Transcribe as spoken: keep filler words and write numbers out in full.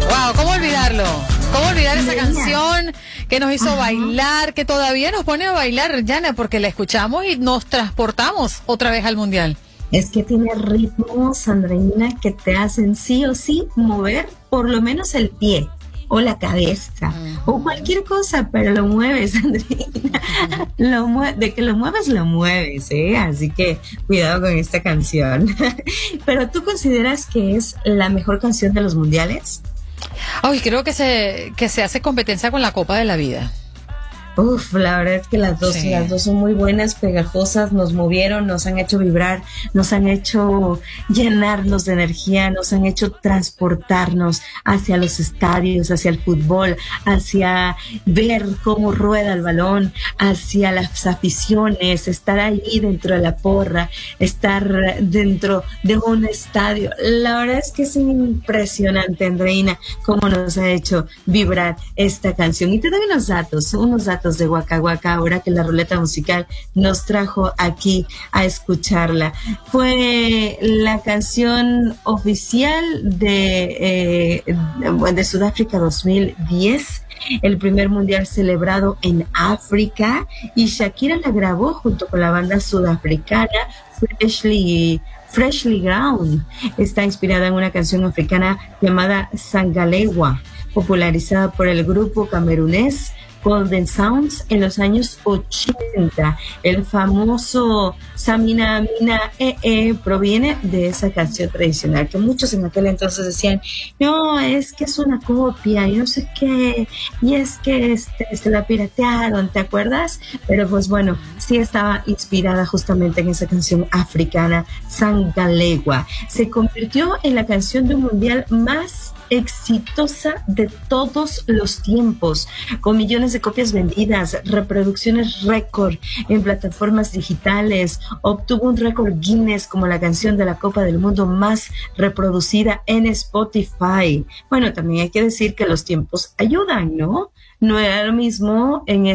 Wow, ¿cómo olvidarlo? ¿Cómo olvidar esa Mira. canción que nos hizo Ajá. bailar, que todavía nos pone a bailar, Yana, porque la escuchamos y nos transportamos otra vez al mundial? Es que tiene ritmos, Andreina, que te hacen sí o sí mover por lo menos el pie o la cabeza o cualquier cosa, pero lo mueves, Andreina. Lo mue- de que lo mueves, lo mueves, ¿eh? Así que cuidado con esta canción. Pero ¿tú consideras que es la mejor canción de los mundiales? Ay, creo que se, que se hace competencia con la Copa de la Vida. Uf, la verdad es que las dos, Sí. las dos son muy buenas, pegajosas, nos movieron, nos han hecho vibrar, nos han hecho llenarnos de energía, nos han hecho transportarnos hacia los estadios, hacia el fútbol, hacia ver cómo rueda el balón, hacia las aficiones, estar ahí dentro de la porra, estar dentro de un estadio. La verdad es que es impresionante, Andreina, cómo nos ha hecho vibrar esta canción. Y te doy unos datos, unos datos de Waka Waka, ahora que la ruleta musical nos trajo aquí a escucharla. Fue la canción oficial de, eh, de Sudáfrica dos mil diez, el primer mundial celebrado en África, y Shakira la grabó junto con la banda sudafricana Freshly Freshly Ground. Está inspirada en una canción africana llamada Sangalewa, popularizada por el grupo camerunés Golden Sounds en los años ochenta. El famoso Samina Mina Eh Eh proviene de esa canción tradicional que muchos en aquel entonces decían, no, es que es una copia y no sé qué, y es que este, se la piratearon, ¿te acuerdas? Pero pues bueno, sí estaba inspirada justamente en esa canción africana, Sangalewa. Se convirtió en la canción de un mundial más exitosa de todos los tiempos, con millones de copias vendidas, reproducciones récord en plataformas digitales. Obtuvo un récord Guinness como la canción de la Copa del Mundo más reproducida en Spotify. Bueno, también hay que decir que los tiempos ayudan, ¿no? No era lo mismo en